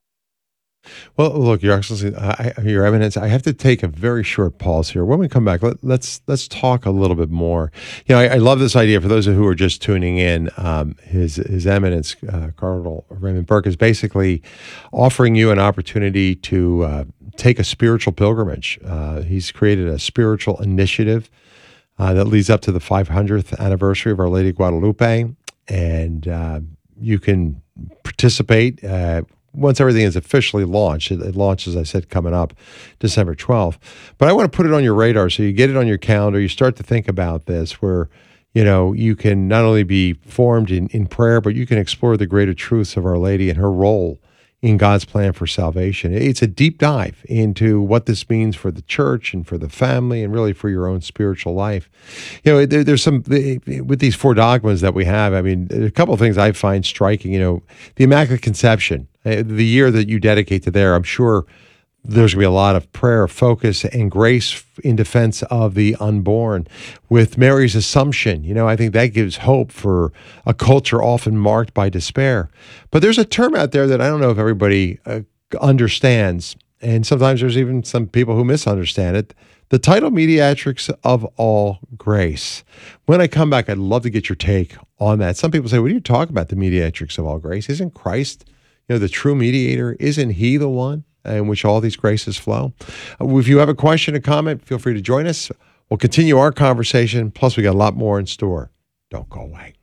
Well, look, Your Excellency, I, Your Eminence, I have to take a very short pause here. When we come back, let, let's let's talk a little bit more. You know, I, I love this idea. For those who are just tuning in, um, His His Eminence, uh, Cardinal Raymond Burke, is basically offering you an opportunity to uh, take a spiritual pilgrimage. Uh, he's created a spiritual initiative uh, that leads up to the five hundredth anniversary of Our Lady of Guadalupe, and uh, you can participate. Uh, Once everything is officially launched, it, it launches, as I said, coming up December twelfth. But I want to put it on your radar so you get it on your calendar. You start to think about this where, you know, you can not only be formed in, in prayer, but you can explore the greater truths of Our Lady and her role in God's plan for salvation. It's a deep dive into what this means for the church and for the family and really for your own spiritual life. You know, there, there's some, with these four dogmas that we have, I mean, a couple of things I find striking. You know, the Immaculate Conception, the year that you dedicate to there, I'm sure there's going to be a lot of prayer, focus, and grace in defense of the unborn. With Mary's Assumption, you know, I think that gives hope for a culture often marked by despair. But there's a term out there that I don't know if everybody uh, understands, and sometimes there's even some people who misunderstand it. The title Mediatrix of All Grace. When I come back, I'd love to get your take on that. Some people say, what are you talking about, the Mediatrix of All Grace? Isn't Christ, you know, the true mediator? Isn't He the one in which all these graces flow? If you have a question or comment, feel free to join us. We'll continue our conversation. Plus, we got a lot more in store. Don't go away.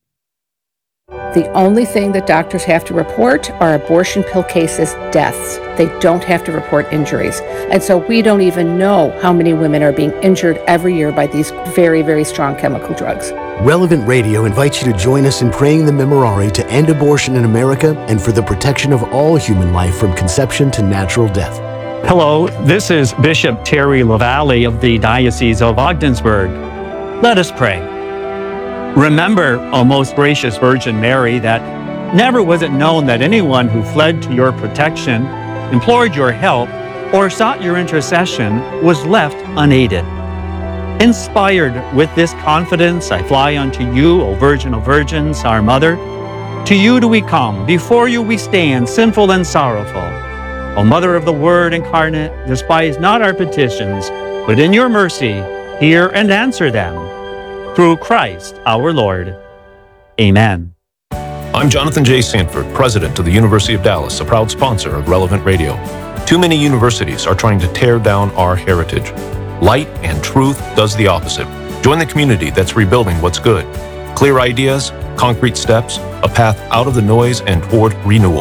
The only thing that doctors have to report are abortion pill cases, deaths. They don't have to report injuries. And so we don't even know how many women are being injured every year by these very, very strong chemical drugs. Relevant Radio invites you to join us in praying the Memorare to end abortion in America and for the protection of all human life from conception to natural death. Hello, this is Bishop Terry LaValle of the Diocese of Ogdensburg. Let us pray. Remember, O most gracious Virgin Mary, that never was it known that anyone who fled to your protection, implored your help, or sought your intercession was left unaided. Inspired with this confidence, I fly unto you, O Virgin of Virgins, our Mother. To you do we come, before you we stand, sinful and sorrowful. O Mother of the Word incarnate, despise not our petitions, but in your mercy hear and answer them. Through Christ our Lord. Amen. I'm Jonathan J. Sanford, President of the University of Dallas, a proud sponsor of Relevant Radio. Too many universities are trying to tear down our heritage. Light and truth does the opposite. Join the community that's rebuilding what's good. Clear ideas, concrete steps, a path out of the noise and toward renewal.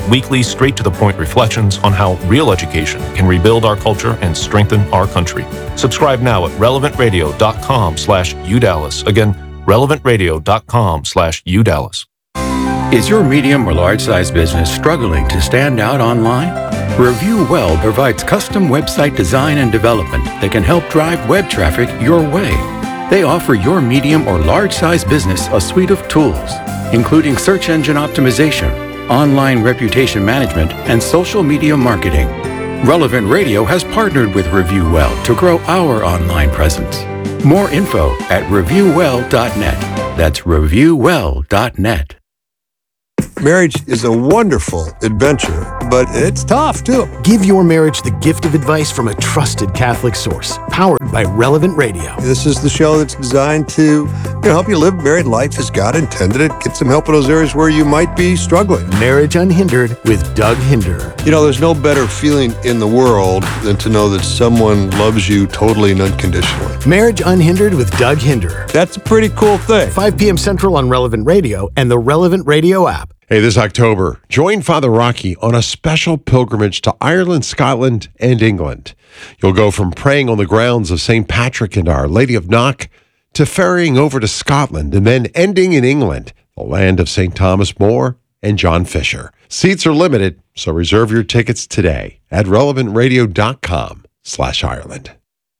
weekly, straight-to-the-point reflections on how real education can rebuild our culture and strengthen our country. Subscribe now at relevant radio dot com slash U Dallas. Again, relevant radio dot com slash U Dallas. Is your medium or large-size business struggling to stand out online? Review Well provides custom website design and development that can help drive web traffic your way. They offer your medium or large-size business a suite of tools, including search engine optimization, online reputation management, and social media marketing. Relevant Radio has partnered with Review Well to grow our online presence. More info at review well dot net. That's review well dot net. Marriage is a wonderful adventure, but it's tough, too. Give your marriage the gift of advice from a trusted Catholic source, powered by Relevant Radio. This is the show that's designed to you know, help you live married life as God intended it. Get some help in those areas where you might be struggling. Marriage Unhindered with Doug Hinder. You know, there's no better feeling in the world than to know that someone loves you totally and unconditionally. Marriage Unhindered with Doug Hinder. That's a pretty cool thing. five p.m. Central on Relevant Radio and the Relevant Radio app. Hey, this October, join Father Rocky on a special pilgrimage to Ireland, Scotland, and England. You'll go from praying on the grounds of Saint Patrick and Our Lady of Knock to ferrying over to Scotland and then ending in England, the land of Saint Thomas More and John Fisher. Seats are limited, so reserve your tickets today at relevant radio dot com slash Ireland.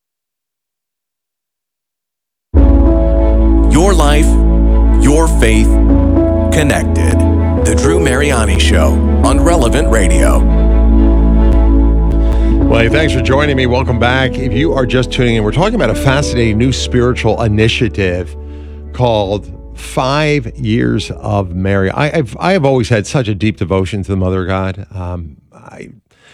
Your life, your faith, connected. The Drew Mariani Show on Relevant Radio. Well, hey, thanks for joining me. Welcome back. If you are just tuning in, we're talking about a fascinating new spiritual initiative called Five Years of Mary. I, I've I have always had such a deep devotion to the Mother of God. Um, I,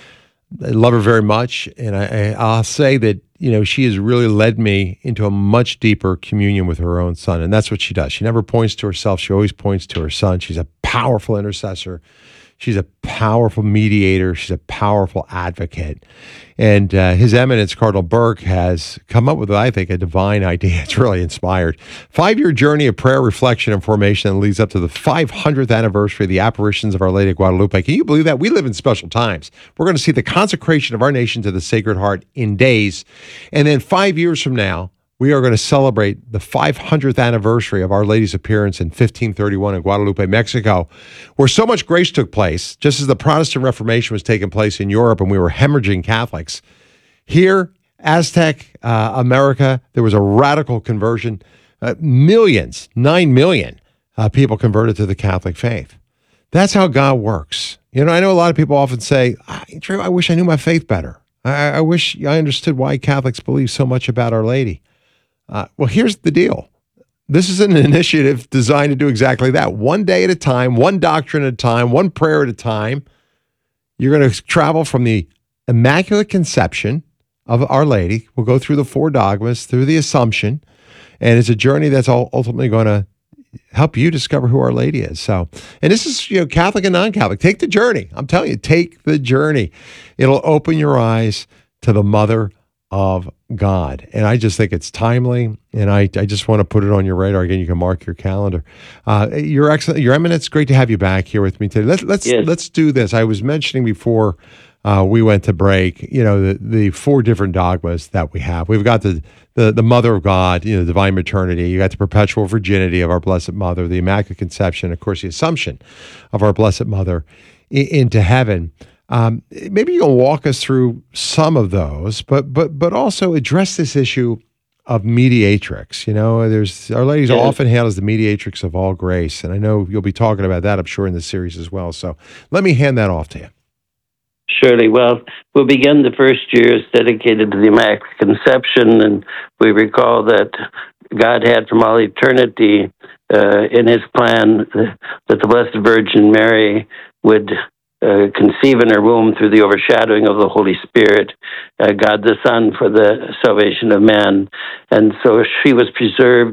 I love her very much, and I, I, I'll say that you know she has really led me into a much deeper communion with her own Son, and that's what she does. She never points to herself; she always points to her Son. She's a powerful intercessor. She's a powerful mediator. She's a powerful advocate. And uh, His Eminence, Cardinal Burke, has come up with, I think, a divine idea. It's really inspired. Five-year journey of prayer, reflection, and formation that leads up to the five hundredth anniversary of the apparitions of Our Lady of Guadalupe. Can you believe that? We live in special times. We're going to see the consecration of our nation to the Sacred Heart in days. And then five years from now, we are going to celebrate the five hundredth anniversary of Our Lady's appearance in fifteen thirty-one in Guadalupe, Mexico, where so much grace took place, just as the Protestant Reformation was taking place in Europe and we were hemorrhaging Catholics. Here, Aztec uh, America, there was a radical conversion. Uh, millions, nine million uh, people converted to the Catholic faith. That's how God works. You know, I know a lot of people often say, Drew, I wish I knew my faith better. I, I wish I understood why Catholics believe so much about Our Lady. Uh, well, here's the deal. This is an initiative designed to do exactly that. One day at a time, one doctrine at a time, one prayer at a time. You're going to travel from the Immaculate Conception of Our Lady. We'll go through the four dogmas, through the Assumption, and it's a journey that's all ultimately going to help you discover who Our Lady is. So, and this is, you know, Catholic and non-Catholic. Take the journey. I'm telling you, take the journey. It'll open your eyes to the Mother of God. And I just think it's timely, and I, I just want to put it on your radar. Again, you can mark your calendar. Uh, your excellent, Your Eminence, great to have you back here with me today. Let's let's Yes. let's do this. I was mentioning before uh, we went to break, you know, the, the four different dogmas that we have. We've got the, the the Mother of God, you know, divine maternity. You got the perpetual virginity of our Blessed Mother, the Immaculate Conception, of course, the Assumption of our Blessed Mother i- into heaven. Um, maybe you'll walk us through some of those, but but but also address this issue of mediatrix. You know, there's Our Lady's Yes. often hailed as the mediatrix of all grace, and I know you'll be talking about that, I'm sure, in this series as well. So let me hand that off to you. Surely. Well, we'll begin the first years dedicated to the Immaculate Conception, and we recall that God had from all eternity uh, in His plan that the Blessed Virgin Mary would Uh, conceive in her womb through the overshadowing of the Holy Spirit, uh, God the Son, for the salvation of man. And so she was preserved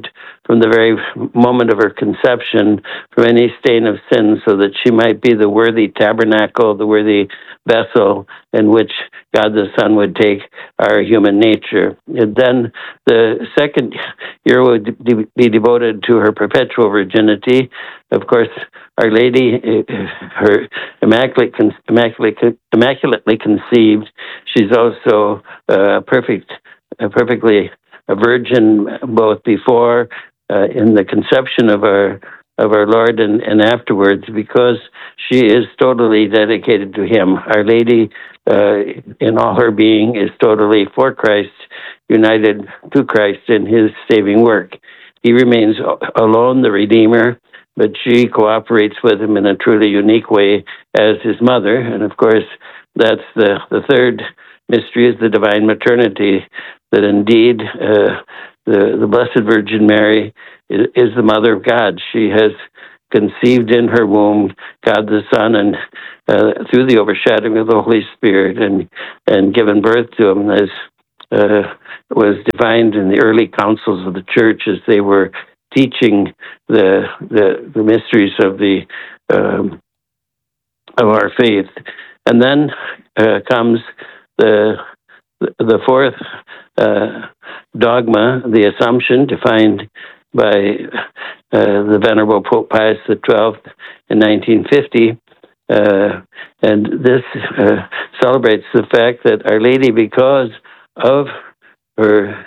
from the very moment of her conception from any stain of sin, so that she might be the worthy tabernacle, the worthy vessel in which God the Son would take our human nature. And then the second year would de- be devoted to her perpetual virginity. Of course, Our Lady, her immaculate, immaculate, immaculately conceived. She's also uh, perfect, uh, perfectly a virgin, both before, uh, in the conception of our of our Lord, and, and afterwards, because she is totally dedicated to Him. Our Lady, uh, in all her being, is totally for Christ, united to Christ in His saving work. He remains alone, the Redeemer, but she cooperates with Him in a truly unique way as His mother. And of course, that's the, the third mystery, is the divine maternity, that indeed uh, the, the Blessed Virgin Mary is, is the mother of God. She has conceived in her womb God the Son, and uh, through the overshadowing of the Holy Spirit, and, and given birth to Him, as uh, was defined in the early councils of the Church as they were teaching the the, the mysteries of the um, of our faith. And then uh, comes the the fourth uh, dogma, the Assumption, defined by uh, the Venerable Pope Pius the Twelfth in nineteen fifty. Uh, and this uh, celebrates the fact that Our Lady, because of her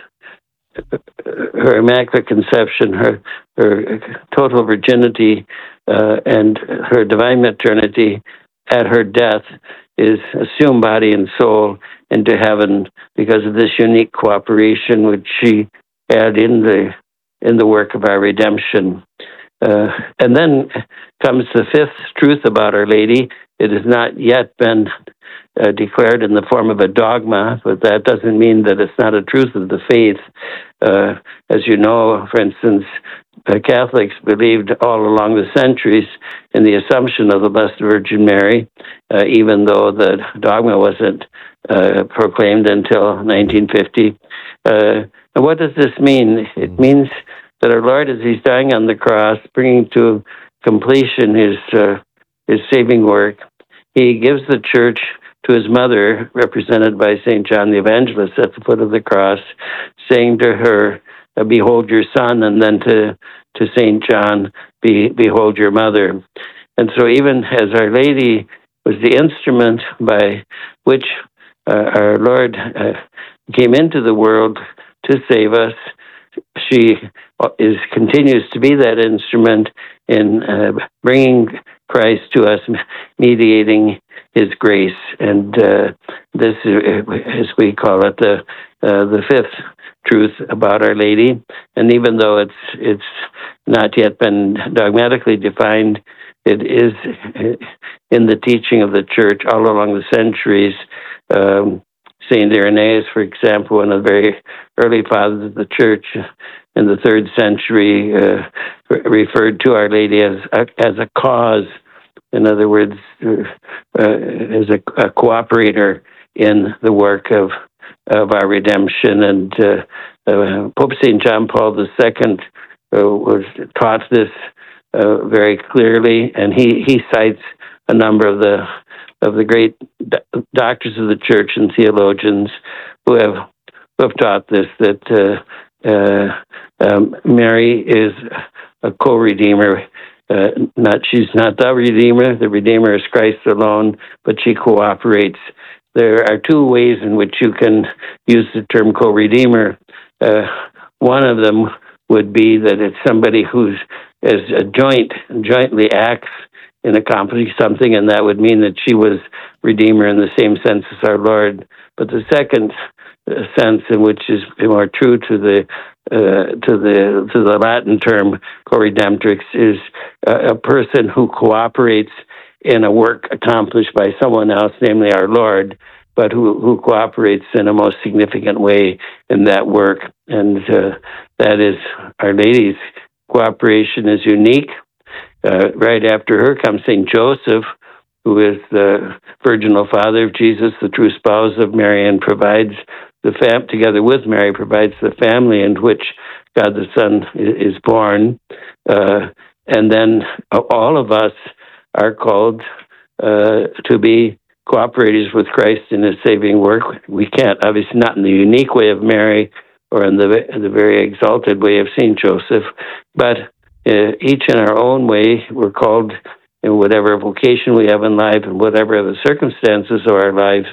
her immaculate conception, her her total virginity, uh, and her divine maternity, at her death, is assumed body and soul into heaven because of this unique cooperation which she had in the in the work of our redemption. Uh, and then comes the fifth truth about Our Lady. It has not yet been uh, declared in the form of a dogma, but that doesn't mean that it's not a truth of the faith. Uh, as you know, for instance, uh, Catholics believed all along the centuries in the Assumption of the Blessed Virgin Mary, uh, even though the dogma wasn't uh, proclaimed until nineteen fifty. Uh, and what does this mean? It means that our Lord, as He's dying on the cross, bringing to completion His uh, His saving work, He gives the Church to His mother, represented by Saint John the Evangelist at the foot of the cross, saying to her, "Behold your son," and then to to Saint John, Be, "Behold your mother." And so, even as Our Lady was the instrument by which uh, our Lord uh, came into the world to save us, she is continues to be that instrument in uh, bringing Christ to us, mediating His grace. And uh, this is, as we call it, the uh, the fifth truth about Our Lady. And even though it's it's not yet been dogmatically defined, it is in the teaching of the Church all along the centuries. Um, Saint Irenaeus, for example, one of the very early fathers of the Church in the third century, uh, referred to Our Lady as a, as a cause. In other words, uh, as a, a cooperator in the work of of our redemption. And uh, uh, Pope Saint John Paul the Second uh, was taught this uh, very clearly, and he he cites a number of the of the great do- doctors of the Church and theologians who have who have taught this, that uh, uh, um, Mary is a co-redeemer. Uh, not she's not the Redeemer. The Redeemer is Christ alone, but she cooperates. There are two ways in which you can use the term co-redeemer. Uh, one of them would be that it's somebody who's as a joint jointly acts in accomplishing something, and that would mean that she was Redeemer in the same sense as our Lord. But the second uh, sense, in which is more true to the uh, to the to the Latin term co-redemptrix, is uh, a person who cooperates in a work accomplished by someone else, namely our Lord, but who, who cooperates in a most significant way in that work. And uh, that is Our Lady's cooperation is unique. Uh, right after her comes Saint Joseph, who is the virginal father of Jesus, the true spouse of Mary, and provides the fam- together with Mary, provides the family in which God the Son is born. Uh, and then all of us are called uh, to be cooperators with Christ in his saving work. We can't, obviously not in the unique way of Mary or in the, the very exalted way of Saint Joseph, but uh, each in our own way, we're called in whatever vocation we have in life and whatever the circumstances of our lives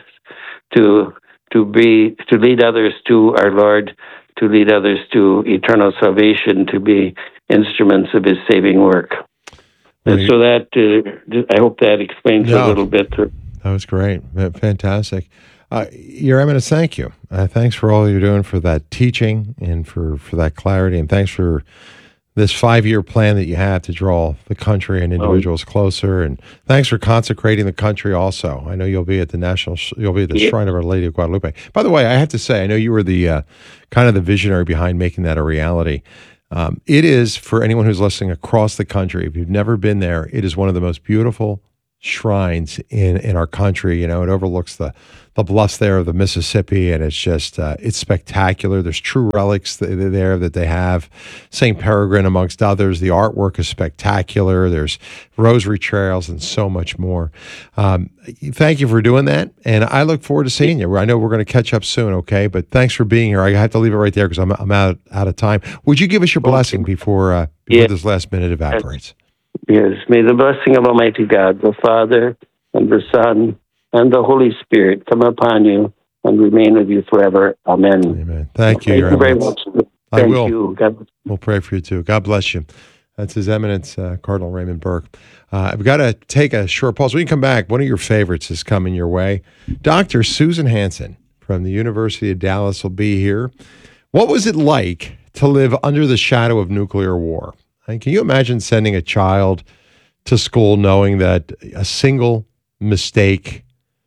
to to be to lead others to our Lord, to lead others to eternal salvation, to be instruments of his saving work. And so that, uh, I hope that explains No. a little bit. That was great. Fantastic. Uh, Your Eminence, thank you. Uh, thanks for all you're doing for that teaching and for, for that clarity. And thanks for this five-year plan that you have to draw the country and individuals oh. closer. And thanks for consecrating the country also. I know you'll be at the National, you'll be at the yeah. Shrine of Our Lady of Guadalupe. By the way, I have to say, I know you were the uh, kind of the visionary behind making that a reality. Um, it is, for anyone who's listening across the country, if you've never been there, it is one of the most beautiful shrines in, in our country. You know, it overlooks the, the bluffs there of the Mississippi, and it's just, uh, it's spectacular. There's true relics th- there that they have. Saint Peregrine, amongst others. The artwork is spectacular. There's rosary trails and so much more. Um, thank you for doing that, and I look forward to seeing you. I know we're going to catch up soon, okay? But thanks for being here. I have to leave it right there because I'm, I'm out, out of time. Would you give us your blessing before, uh, before yeah. this last minute evaporates? Yes, may the blessing of Almighty God, the Father, and the Son, and the Holy Spirit come upon you and remain with you forever. Amen. Amen. Thank you. Thank Your you very Eminence. much. I Thank will. you. God. We'll pray for you too. God bless you. That's His Eminence, uh, Cardinal Raymond Burke. Uh, I've got to take a short pause. When you come back, one of your favorites is coming your way. Doctor Susan Hansen from the University of Dallas will be here. What was it like to live under the shadow of nuclear war? And can you imagine sending a child to school knowing that a single mistake,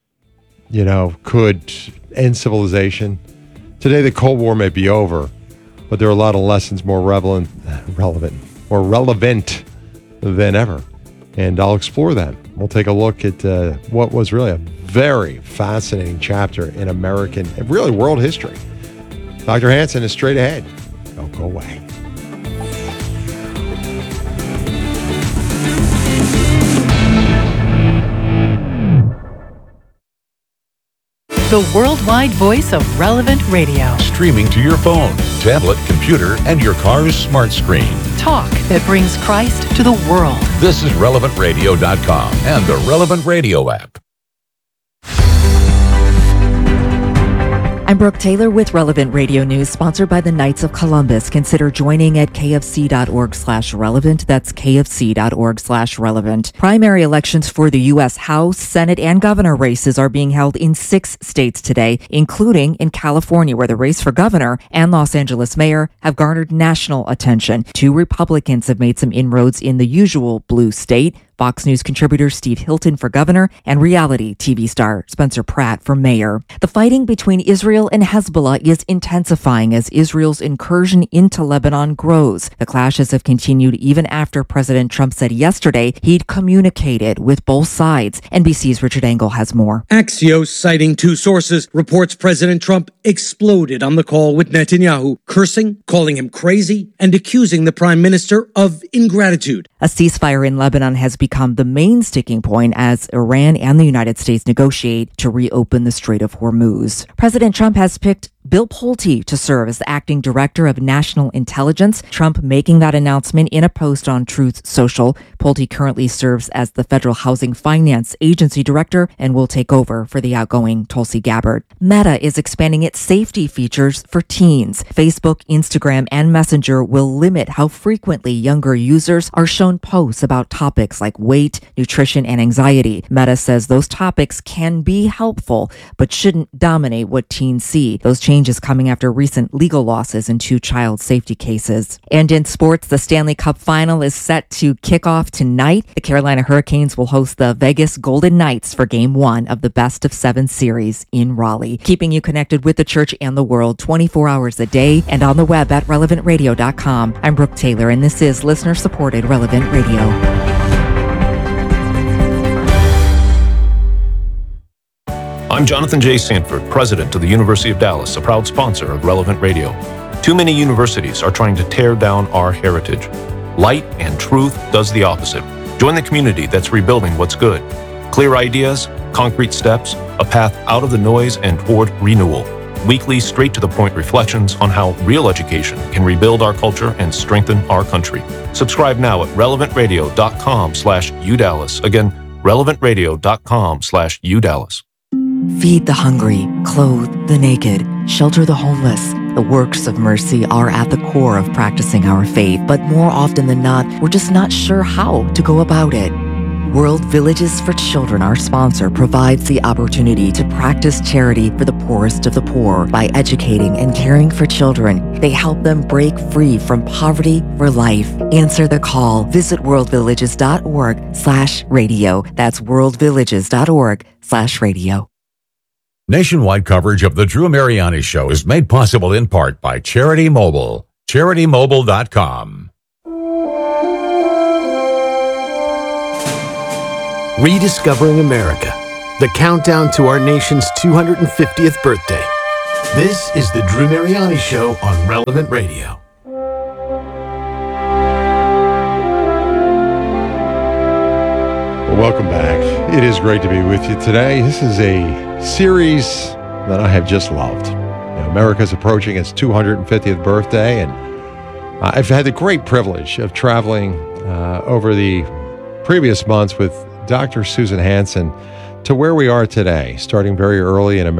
you know, could end civilization? Today, the Cold War may be over, but there are a lot of lessons more relevant, relevant, more relevant than ever. And I'll explore them. We'll take a look at uh, what was really a very fascinating chapter in American, really world history. Doctor Hansen is straight ahead. Don't go away. The worldwide voice of Relevant Radio. Streaming to your phone, tablet, computer, and your car's smart screen. Talk that brings Christ to the world. This is relevant radio dot com and the Relevant Radio app. I'm Brooke Taylor with Relevant Radio News, sponsored by the Knights of Columbus. Consider joining at kfc.org slash relevant. That's kfc.org slash relevant. Primary elections for the U S House, Senate, and governor races are being held in six states today, including in California, where the race for governor and Los Angeles mayor have garnered national attention. Two Republicans have made some inroads in the usual blue state. Fox News contributor Steve Hilton for governor and reality T V star Spencer Pratt for mayor. The fighting between Israel and Hezbollah is intensifying as Israel's incursion into Lebanon grows. The clashes have continued even after President Trump said yesterday he'd communicated with both sides. N B C's Richard Engel has more. Axios, citing two sources, reports President Trump exploded on the call with Netanyahu, cursing, calling him crazy, and accusing the prime minister of ingratitude. A ceasefire in Lebanon has become the main sticking point as Iran and the United States negotiate to reopen the Strait of Hormuz. President Trump has picked Bill Pulte to serve as the acting director of national intelligence. Trump making that announcement in a post on Truth Social. Pulte currently serves as the Federal Housing Finance Agency director and will take over for the outgoing Tulsi Gabbard. Meta is expanding its safety features for teens. Facebook, Instagram, and Messenger will limit how frequently younger users are shown posts about topics like weight, nutrition, and anxiety. Meta says those topics can be helpful, but shouldn't dominate what teens see. Those changes Changes coming after recent legal losses in two child safety cases. And in sports, the Stanley Cup final is set to kick off tonight. The Carolina Hurricanes will host the Vegas Golden Knights for game one of the best of seven series in Raleigh. Keeping you connected with the church and the world twenty-four hours a day and on the web at relevant radio dot com. I'm Brooke Taylor, and this is listener-supported Relevant Radio. I'm Jonathan J. Sanford, president of the University of Dallas, a proud sponsor of Relevant Radio. Too many universities are trying to tear down our heritage. Light and truth does the opposite. Join the community that's rebuilding what's good. Clear ideas, concrete steps, a path out of the noise and toward renewal. Weekly, straight-to-the-point reflections on how real education can rebuild our culture and strengthen our country. Subscribe now at relevant radio dot com slash U Dallas. Again, relevant radio dot com slash U Dallas. Feed the hungry, clothe the naked, shelter the homeless. The works of mercy are at the core of practicing our faith, but more often than not, we're just not sure how to go about it. World Villages for Children, our sponsor, provides the opportunity to practice charity for the poorest of the poor by educating and caring for children. They help them break free from poverty for life. Answer the call. Visit worldvillages.org slash radio. That's worldvillages.org slash radio. Nationwide coverage of The Drew Mariani Show is made possible in part by Charity Mobile. charity mobile dot com. Rediscovering America, the countdown to our nation's two hundred fiftieth birthday. This is the Drew Mariani Show on Relevant Radio. Well, welcome back. It is great to be with you today. This is a series that I have just loved. You know, America's approaching its two hundred fiftieth birthday, and I've had the great privilege of traveling uh, over the previous months with Doctor Susan Hansen to where we are today, starting very early in